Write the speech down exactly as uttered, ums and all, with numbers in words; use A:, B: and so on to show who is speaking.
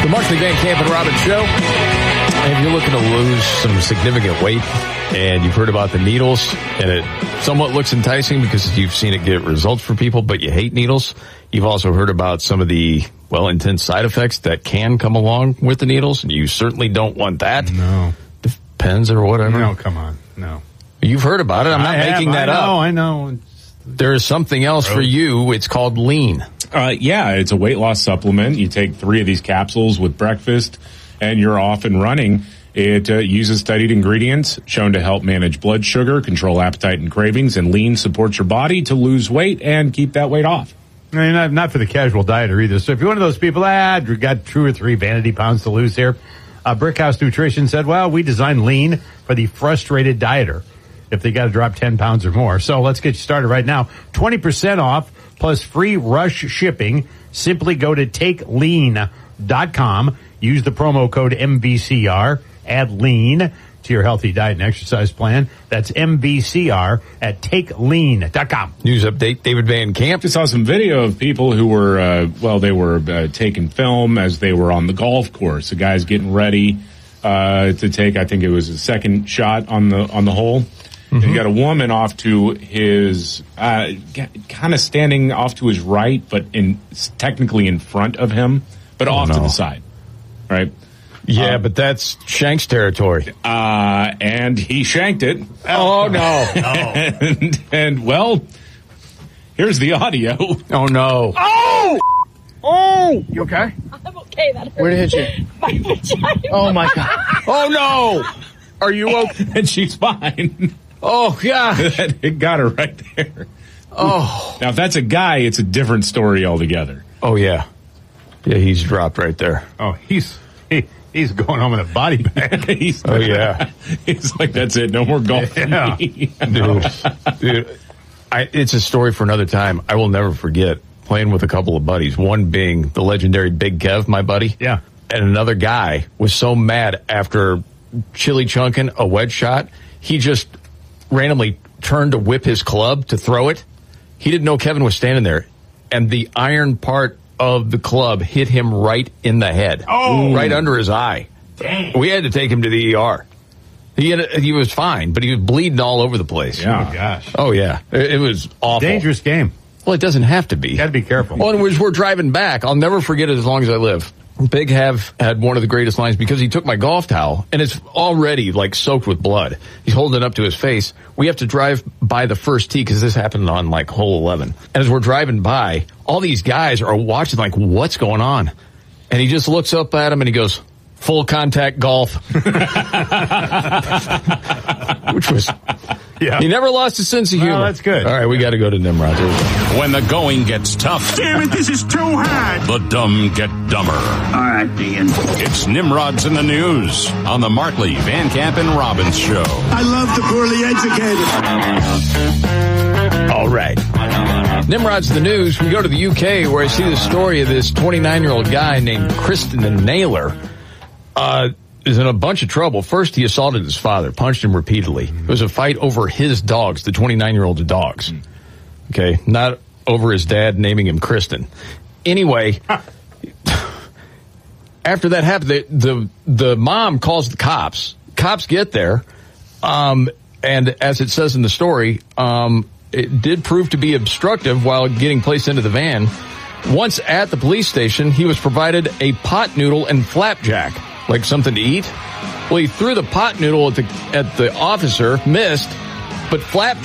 A: The Markley Van Camp and Robbins Show. And if you're looking to lose some significant weight and you've heard about the needles and it somewhat looks enticing because you've seen it get results for people, but you hate needles, you've also heard about some of the, well, intense side effects that can come along with the needles, and you certainly don't want that.
B: No.
A: Depends or whatever.
B: No, come on. No.
A: You've heard about it. I'm not
B: I
A: making
B: have,
A: that
B: I know,
A: up.
B: I know.
A: There is something else for you. It's called Lean.
C: Uh, yeah, it's a weight loss supplement. You take three of these capsules with breakfast, and you're off and running. It uh, uses studied ingredients shown to help manage blood sugar, control appetite and cravings, and Lean supports your body to lose weight and keep that weight off.
B: I mean, not, not for the casual dieter either. So if you're one of those people, ah, I've got two or three vanity pounds to lose here, uh, Brickhouse Nutrition said, well, we designed Lean for the frustrated dieter if they got to drop ten pounds or more. So let's get you started right now. twenty percent off plus free rush shipping. Simply go to take lean dot com. Use the promo code M V C R. Add Lean to your healthy diet and exercise plan. That's M V C R at take lean dot com.
A: News update, David Van Camp.
C: I saw some video of people who were, uh, well, they were uh, taking film as they were on the golf course. The guy's getting ready uh, to take, I think it was a second shot on the on the hole. Mm-hmm. And you got a woman off to his, uh, kind of standing off to his right, but in technically in front of him, but oh, off no. to the side, right?
A: Yeah,
C: um,
A: but that's Shank's territory.
C: Uh, and he shanked it.
A: Oh, no.
C: no. and, and, well, here's the audio.
A: Oh, no.
D: Oh! Oh! You okay?
E: I'm okay. That hurt.
D: Where did it hit you?
E: My vagina.
D: Oh, my God.
A: Oh, no. Are you okay?
C: And she's fine.
A: Oh, God.
C: It got her right there.
A: Oh.
C: Now, if that's a guy, it's a different story altogether.
A: Oh, yeah. Yeah, he's dropped right there.
B: Oh, he's... He, He's going home in a body bag.
C: he's,
A: oh, yeah.
C: He's like, that's it. No more golf.
B: Yeah.
A: Dude, dude I, it's a story for another time. I will never forget playing with a couple of buddies, one being the legendary Big Kev, my buddy.
B: Yeah.
A: And another guy was so mad after chili chunking a wedge shot, he just randomly turned to whip his club to throw it. He didn't know Kevin was standing there. And the iron part of the club hit him right in the head.
B: Oh.
A: Right under his eye.
B: Dang.
A: We had to take him to the E R. He had, he was fine, but he was bleeding all over the place.
B: Yeah. Oh, gosh.
A: Oh, yeah. It, it was awful.
B: Dangerous game.
A: Well, it doesn't have to be.
B: You got to be careful.
A: Well, and as we're driving back, I'll never forget it as long as I live. Big Have had one of the greatest lines because he took my golf towel, and it's already, like, soaked with blood. He's holding it up to his face. We have to drive by the first tee because this happened on, like, hole eleven. And as we're driving by, all these guys are watching, like, what's going on? And he just looks up at him, and he goes, full contact golf. Which was... Yeah. He never lost his sense of humor.
B: Well, that's good.
A: All right, we got to go to Nimrod.
F: When the going gets tough.
G: Damn it, this is too hard.
F: The dumb get dumber.
G: All right, Dean.
F: It's Nimrod's in the News on the Markley, Van Camp, and Robbins Show.
G: I love the poorly educated.
A: All right. Nimrod's in the News. We go to the U K where I see the story of this twenty-nine-year-old guy named Kristen Naylor. Uh... is in a bunch of trouble. First, he assaulted his father, punched him repeatedly. It was a fight over his dogs, the twenty-nine-year-old's dogs. Okay, not over his dad naming him Kristen. Anyway, after that happened, the, the the mom calls the cops. Cops get there, um, and as it says in the story, um, it did prove to be obstructive while getting placed into the van. Once at the police station, he was provided a pot noodle and flapjack. Like something to eat? Well, he threw the pot noodle at the at the officer, missed, but flapjack